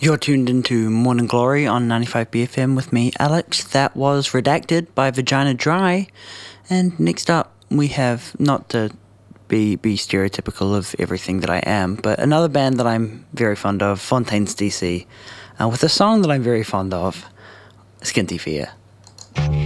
You're tuned into Morning Glory on 95BFM with me, Alex. That was Redacted by Vagina Dry. And next up, we have, not to be stereotypical of everything that I am, but another band that I'm very fond of, Fontaines DC, with a song that I'm very fond of, Skinty Fear.